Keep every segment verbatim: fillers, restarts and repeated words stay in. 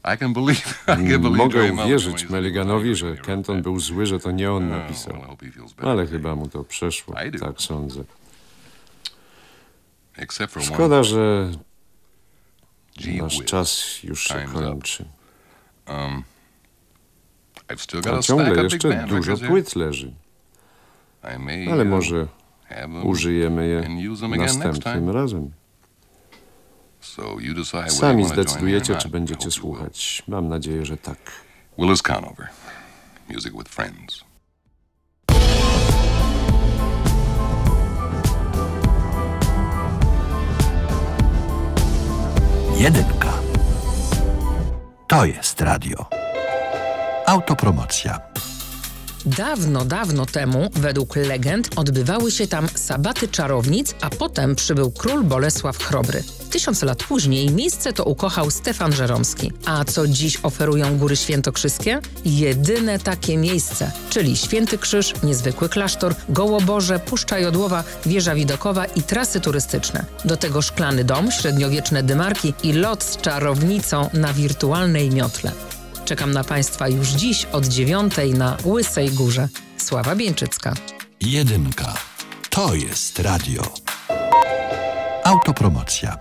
Mogę uwierzyć Mulliganowi, że Kenton był zły, że to nie on napisał. Ale chyba mu to przeszło, tak sądzę. Szkoda, że nasz czas już się kończy. A ciągle jeszcze dużo płyt leży. Ale może użyjemy je następnym razem. Sami zdecydujecie, czy będziecie słuchać. Mam nadzieję, że tak. Willis Conover, Music with Friends. Jedynka. To jest radio. Autopromocja. Dawno, dawno temu, według legend, odbywały się tam sabaty czarownic, a potem przybył król Bolesław Chrobry. Tysiąc lat później miejsce to ukochał Stefan Żeromski. A co dziś oferują Góry Świętokrzyskie? Jedyne takie miejsce, czyli Święty Krzyż, niezwykły klasztor, Gołoborze, Puszcza Jodłowa, wieża widokowa i trasy turystyczne. Do tego szklany dom, średniowieczne dymarki i lot z czarownicą na wirtualnej miotle. Czekam na Państwa już dziś od dziewiątej na Łysej Górze. Sława Bieńczycka. Jedynka. To jest radio. Autopromocja.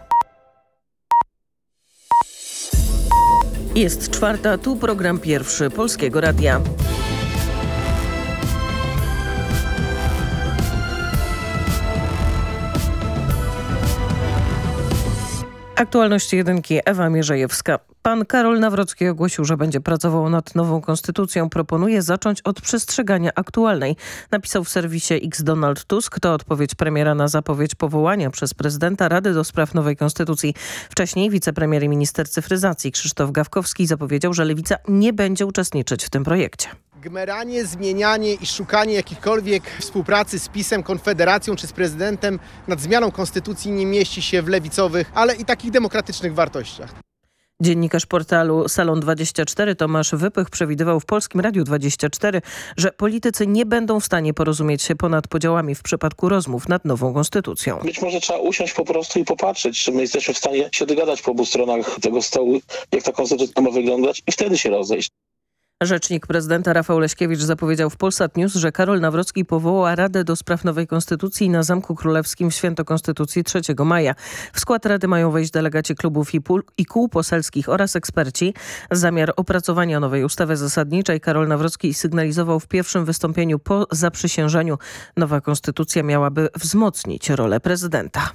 Jest czwarta, tu program pierwszy Polskiego Radia. Aktualności jedynki, Ewa Mierzejewska. Pan Karol Nawrocki ogłosił, że będzie pracował nad nową konstytucją. Proponuje zacząć od przestrzegania aktualnej. Napisał w serwisie X Donald Tusk. To odpowiedź premiera na zapowiedź powołania przez prezydenta Rady do spraw nowej konstytucji. Wcześniej wicepremier i minister cyfryzacji Krzysztof Gawkowski zapowiedział, że Lewica nie będzie uczestniczyć w tym projekcie. Gmeranie, zmienianie i szukanie jakichkolwiek współpracy z PiS-em, Konfederacją czy z prezydentem nad zmianą konstytucji nie mieści się w lewicowych, ale i takich demokratycznych wartościach. Dziennikarz portalu Salon dwadzieścia cztery Tomasz Wypych przewidywał w Polskim Radiu dwadzieścia cztery, że politycy nie będą w stanie porozumieć się ponad podziałami w przypadku rozmów nad nową konstytucją. Być może trzeba usiąść po prostu i popatrzeć, czy my jesteśmy w stanie się dogadać po obu stronach tego stołu, jak ta konstytucja ma wyglądać i wtedy się rozejść. Rzecznik prezydenta Rafał Leśkiewicz zapowiedział w Polsat News, że Karol Nawrocki powoła Radę do spraw nowej konstytucji na Zamku Królewskim w święto Konstytucji trzeciego maja. W skład Rady mają wejść delegaci klubów i, pól, i kół poselskich oraz eksperci. Zamiar opracowania nowej ustawy zasadniczej Karol Nawrocki sygnalizował w pierwszym wystąpieniu po zaprzysiężeniu. Nowa konstytucja miałaby wzmocnić rolę prezydenta.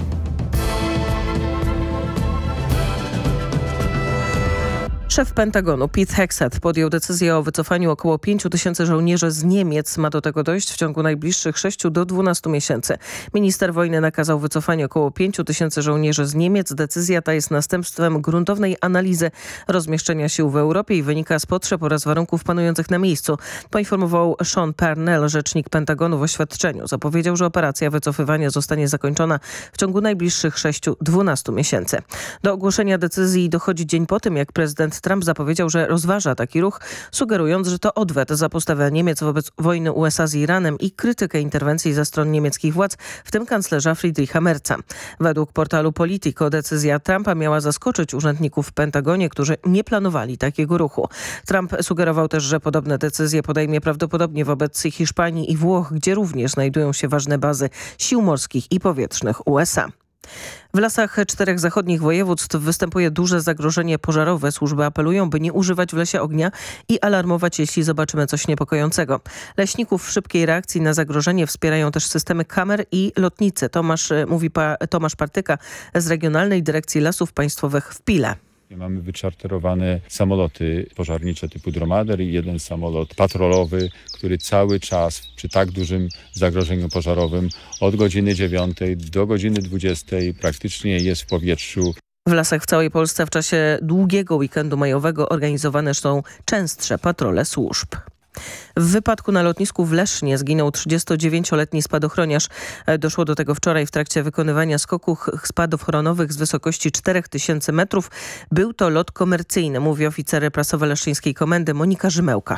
Szef Pentagonu Pete Hegseth podjął decyzję o wycofaniu około pięciu tysięcy żołnierzy z Niemiec. Ma do tego dojść w ciągu najbliższych sześciu do dwunastu miesięcy. Minister wojny nakazał wycofanie około pięciu tysięcy żołnierzy z Niemiec. Decyzja ta jest następstwem gruntownej analizy rozmieszczenia sił w Europie i wynika z potrzeb oraz warunków panujących na miejscu. Poinformował Sean Parnell, rzecznik Pentagonu w oświadczeniu. Zapowiedział, że operacja wycofywania zostanie zakończona w ciągu najbliższych sześciu do dwunastu miesięcy. Do ogłoszenia decyzji dochodzi dzień po tym, jak prezydent Trump zapowiedział, że rozważa taki ruch, sugerując, że to odwet za postawę Niemiec wobec wojny U S A z Iranem i krytykę interwencji ze stron niemieckich władz, w tym kanclerza Friedricha Merza. Według portalu Politico decyzja Trumpa miała zaskoczyć urzędników w Pentagonie, którzy nie planowali takiego ruchu. Trump sugerował też, że podobne decyzje podejmie prawdopodobnie wobec Hiszpanii i Włoch, gdzie również znajdują się ważne bazy sił morskich i powietrznych U S A. W lasach czterech zachodnich województw występuje duże zagrożenie pożarowe. Służby apelują, by nie używać w lesie ognia i alarmować, jeśli zobaczymy coś niepokojącego. Leśników w szybkiej reakcji na zagrożenie wspierają też systemy kamer i lotnice. Tomasz, mówi pa, Tomasz Partyka z Regionalnej Dyrekcji Lasów Państwowych w Pile. Mamy wyczarterowane samoloty pożarnicze typu Dromader i jeden samolot patrolowy, który cały czas przy tak dużym zagrożeniu pożarowym od godziny dziewiątej do godziny dwudziestej praktycznie jest w powietrzu. W lasach w całej Polsce w czasie długiego weekendu majowego organizowane są częstsze patrole służb. W wypadku na lotnisku w Lesznie zginął trzydziestodziewięcioletni spadochroniarz. Doszło do tego wczoraj w trakcie wykonywania skoków spadochronowych z wysokości czterech tysięcy metrów. Był to lot komercyjny, mówi oficer prasowy Leszczyńskiej Komendy Monika Rzymełka.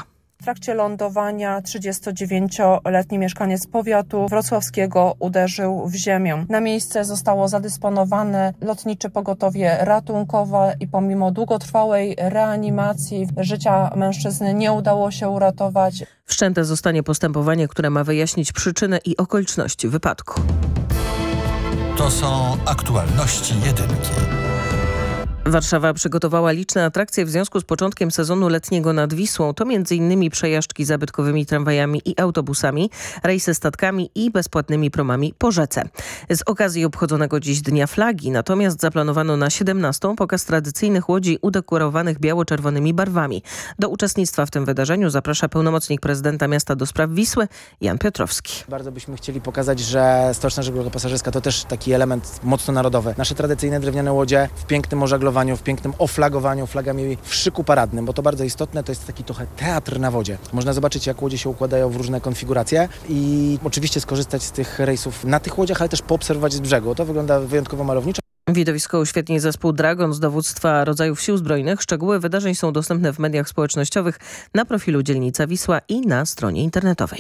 W trakcie lądowania trzydziestodziewięcioletni mieszkaniec powiatu wrocławskiego uderzył w ziemię. Na miejsce zostało zadysponowane lotnicze pogotowie ratunkowe i pomimo długotrwałej reanimacji życia mężczyzny nie udało się uratować. Wszczęte zostanie postępowanie, które ma wyjaśnić przyczynę i okoliczności wypadku. To są aktualności jedynki. Warszawa przygotowała liczne atrakcje w związku z początkiem sezonu letniego nad Wisłą. To między innymi przejażdżki zabytkowymi tramwajami i autobusami, rejsy statkami i bezpłatnymi promami po rzece. Z okazji obchodzonego dziś Dnia Flagi natomiast zaplanowano na siedemnastą pokaz tradycyjnych łodzi udekorowanych biało-czerwonymi barwami. Do uczestnictwa w tym wydarzeniu zaprasza pełnomocnik prezydenta miasta do spraw Wisły Jan Piotrowski. Bardzo byśmy chcieli pokazać, że stoczna żegluga pasażerska to też taki element mocno narodowy. Nasze tradycyjne drewniane łodzie w pięknym ożaglowaniu, w pięknym oflagowaniu flagami w szyku paradnym, bo to bardzo istotne, to jest taki trochę teatr na wodzie. Można zobaczyć, jak łodzie się układają w różne konfiguracje i oczywiście skorzystać z tych rejsów na tych łodziach, ale też poobserwować z brzegu. To wygląda wyjątkowo malowniczo. Widowisko uświetni zespół Dragon z dowództwa rodzajów sił zbrojnych. Szczegóły wydarzeń są dostępne w mediach społecznościowych, na profilu Dzielnica Wisła i na stronie internetowej.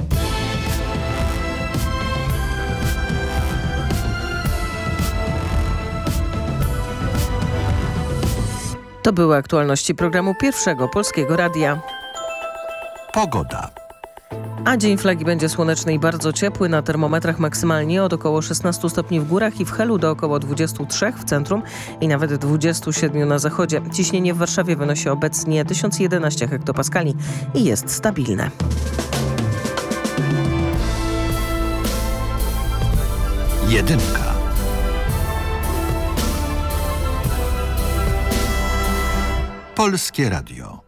To były aktualności programu Pierwszego Polskiego Radia. Pogoda. A Dzień Flagi będzie słoneczny i bardzo ciepły. Na termometrach maksymalnie od około szesnastu stopni w górach i w Helu do około dwudziestu trzech w centrum i nawet dwudziestu siedmiu na zachodzie. Ciśnienie w Warszawie wynosi obecnie tysiąc jedenaście hektopaskali i jest stabilne. Jedynka. Polskie Radio.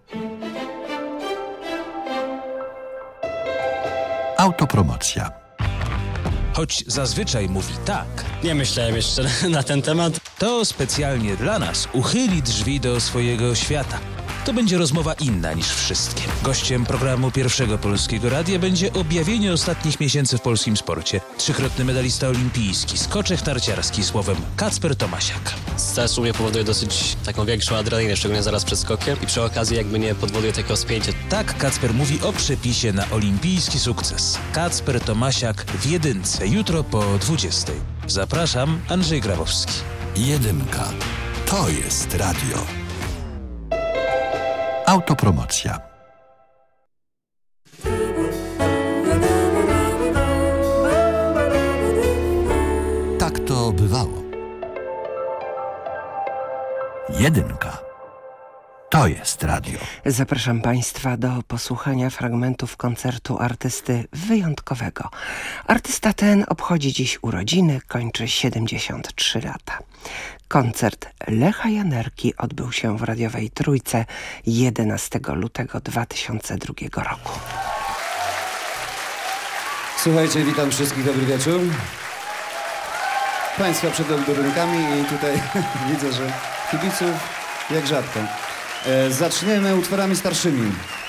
Autopromocja. Choć zazwyczaj mówi tak. Nie myślałem jeszcze na ten temat. To specjalnie dla nas uchyli drzwi do swojego świata. To będzie rozmowa inna niż wszystkie. Gościem programu Pierwszego Polskiego Radia będzie objawienie ostatnich miesięcy w polskim sporcie. Trzykrotny medalista olimpijski, skoczek narciarski, słowem Kacper Tomasiak. Stres u mnie powoduje dosyć taką większą adrenalinę, szczególnie zaraz przed skokiem i przy okazji jakby nie podwoduje takiego spięcia. Tak Kacper mówi o przepisie na olimpijski sukces. Kacper Tomasiak w jedynce, jutro po dwudziestej. Zapraszam, Andrzej Grabowski. Jedynka. To jest radio. Autopromocja. Tak to bywało. Jedynka. To jest radio. Zapraszam Państwa do posłuchania fragmentów koncertu artysty wyjątkowego. Artysta ten obchodzi dziś urodziny, kończy siedemdziesiąt trzy lata. Koncert Lecha Janerki odbył się w radiowej Trójce jedenastego lutego dwa tysiące drugiego roku. Słuchajcie, witam wszystkich, dobry wieczór. Państwa przed budynkami i tutaj widzę, że kibiców jak rzadko. E, zaczniemy utworami starszymi.